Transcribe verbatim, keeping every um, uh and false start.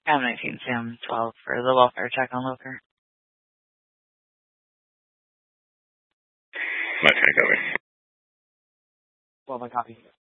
M nineteen Sam twelve for the welfare check on Loker. My turn, over. Well, my copy.